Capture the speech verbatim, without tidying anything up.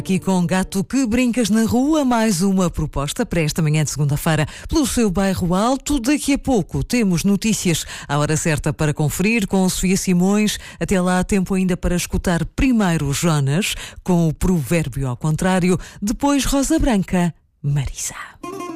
Aqui com Gato que Brincas na Rua, mais uma proposta para esta manhã de segunda-feira pelo seu bairro Alto. Daqui a pouco temos notícias à hora certa para conferir com Sofia Simões. Até lá há tempo ainda para escutar primeiro Jonas com o provérbio ao contrário, depois Rosa Branca, Marisa.